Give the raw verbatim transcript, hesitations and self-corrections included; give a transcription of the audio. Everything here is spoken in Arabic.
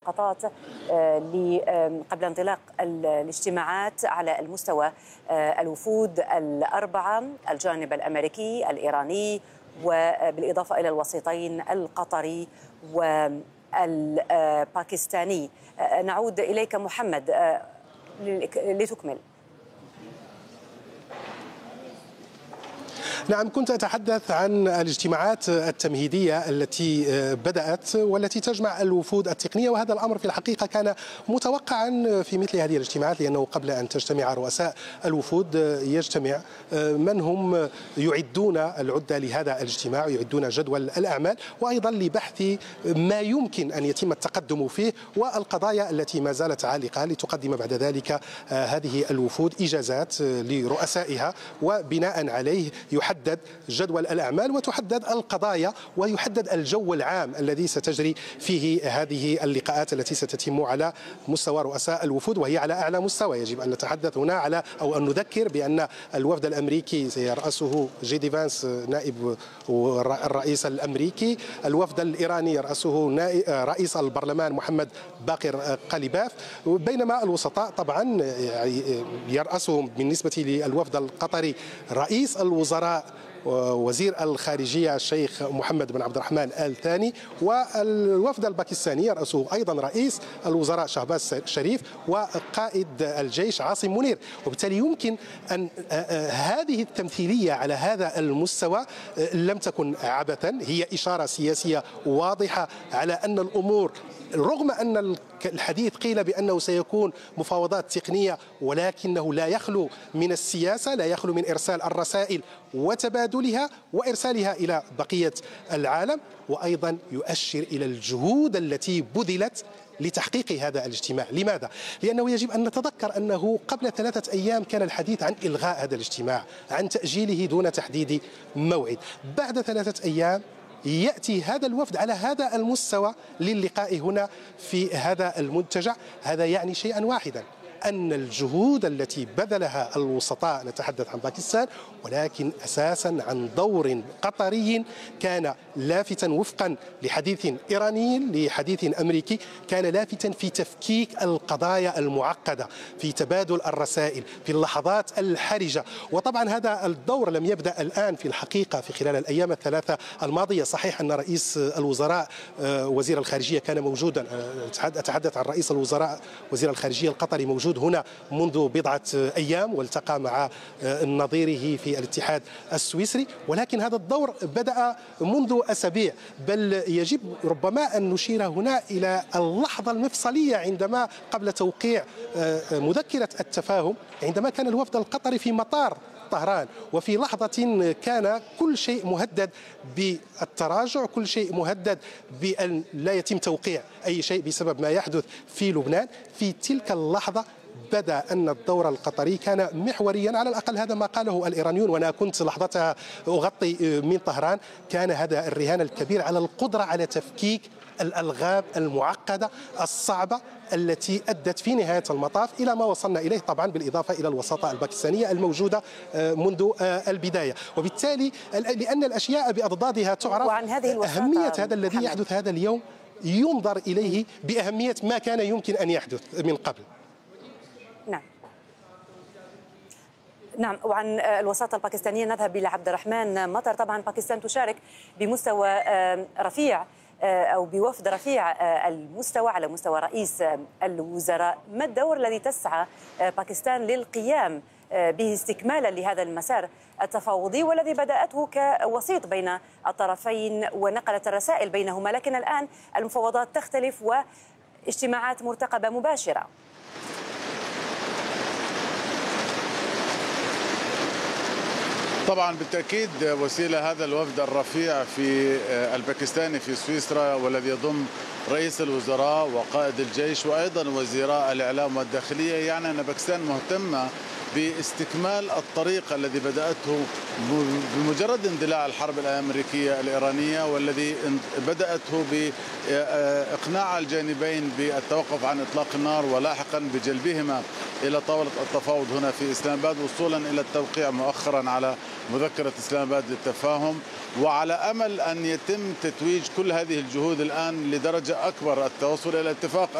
لقطات قبل انطلاق الاجتماعات على المستوى الوفود الأربعة، الجانب الأمريكي الإيراني وبالإضافة إلى الوسيطين القطري والباكستاني. نعود إليك محمد لتكمل. نعم، كنت أتحدث عن الاجتماعات التمهيدية التي بدأت والتي تجمع الوفود التقنية، وهذا الأمر في الحقيقة كان متوقعا في مثل هذه الاجتماعات، لأنه قبل أن تجتمع رؤساء الوفود يجتمع من هم يعدون العدة لهذا الاجتماع، يعدون جدول الأعمال وأيضا لبحث ما يمكن أن يتم التقدم فيه والقضايا التي ما زالت عالقة، لتقدم بعد ذلك هذه الوفود إجازات لرؤسائها، وبناء عليه يحدد جدول الأعمال وتحدد القضايا ويحدد الجو العام الذي ستجري فيه هذه اللقاءات التي ستتم على مستوى رؤساء الوفود، وهي على أعلى مستوى. يجب أن نتحدث هنا على أو أن نذكر بأن الوفد الأمريكي سيرأسه جي دي فانس نائب الرئيس الأمريكي، الوفد الإيراني يرأسه رئيس البرلمان محمد باقر قليباف، بينما الوسطاء طبعا يرأسهم بالنسبة للوفد القطري رئيس الوزراء وزير الخارجية الشيخ محمد بن عبد الرحمن آل ثاني، والوفد الباكستاني يرأسه أيضا رئيس الوزراء شهباز شريف وقائد الجيش عاصم منير. وبالتالي يمكن أن هذه التمثيلية على هذا المستوى لم تكن عبثا، هي إشارة سياسية واضحة على أن الأمور رغم أن الحديث قيل بأنه سيكون مفاوضات تقنية، ولكنه لا يخلو من السياسة، لا يخلو من إرسال الرسائل وتبادلها وإرسالها إلى بقية العالم، وأيضا يؤشر إلى الجهود التي بذلت لتحقيق هذا الاجتماع. لماذا؟ لأنه يجب أن نتذكر أنه قبل ثلاثة أيام كان الحديث عن إلغاء هذا الاجتماع، عن تأجيله دون تحديد موعد. بعد ثلاثة أيام يأتي هذا الوفد على هذا المستوى للقاء هنا في هذا المنتجع. هذا يعني شيئا واحدا، أن الجهود التي بذلها الوسطاء، نتحدث عن باكستان، ولكن أساسا عن دور قطري كان لافتا وفقا لحديث إيراني لحديث أمريكي، كان لافتا في تفكيك القضايا المعقدة، في تبادل الرسائل في اللحظات الحرجة. وطبعا هذا الدور لم يبدأ الآن في الحقيقة في خلال الأيام الثلاثة الماضية. صحيح أن رئيس الوزراء وزير الخارجية كان موجودا، أتحدث عن رئيس الوزراء وزير الخارجية القطري موجود هنا منذ بضعة أيام والتقى مع نظيره في الاتحاد السويسري، ولكن هذا الدور بدأ منذ أسابيع. بل يجب ربما أن نشير هنا إلى اللحظة المفصلية عندما قبل توقيع مذكرة التفاهم، عندما كان الوفد القطري في مطار طهران، وفي لحظة كان كل شيء مهدد بالتراجع، كل شيء مهدد بأن لا يتم توقيع أي شيء بسبب ما يحدث في لبنان. في تلك اللحظة بدا أن الدور القطري كان محوريا، على الأقل هذا ما قاله الإيرانيون، وأنا كنت لحظتها أغطي من طهران. كان هذا الرهان الكبير على القدرة على تفكيك الألغام المعقدة الصعبة التي أدت في نهاية المطاف إلى ما وصلنا إليه، طبعا بالإضافة إلى الوساطة الباكستانية الموجودة منذ البداية. وبالتالي لأن الأشياء بأضدادها تعرف، أهمية هذا الذي يحدث هذا اليوم ينظر إليه بأهمية ما كان يمكن أن يحدث من قبل. نعم نعم وعن الوساطة الباكستانية نذهب إلى عبد الرحمن مطر. طبعا باكستان تشارك بمستوى رفيع أو بوفد رفيع المستوى على مستوى رئيس الوزراء. ما الدور الذي تسعى باكستان للقيام به استكمالا لهذا المسار التفاوضي والذي بدأته كوسيط بين الطرفين ونقلت الرسائل بينهما، لكن الآن المفاوضات تختلف واجتماعات مرتقبة مباشرة؟ طبعا بالتأكيد وسيلة هذا الوفد الرفيع في الباكستاني في سويسرا، والذي يضم رئيس الوزراء وقائد الجيش وأيضا وزيراء الإعلام والداخلية، يعني أن باكستان مهتمة باستكمال الطريق الذي بدأته بمجرد اندلاع الحرب الأمريكية الإيرانية، والذي بدأته بإقناع الجانبين بالتوقف عن إطلاق النار ولاحقا بجلبهما إلى طاولة التفاوض هنا في إسلام آباد، وصولا إلى التوقيع مؤخرا على مذكرة إسلام آباد للتفاهم، وعلى أمل أن يتم تتويج كل هذه الجهود الآن لدرجة أكبر التوصل إلى اتفاق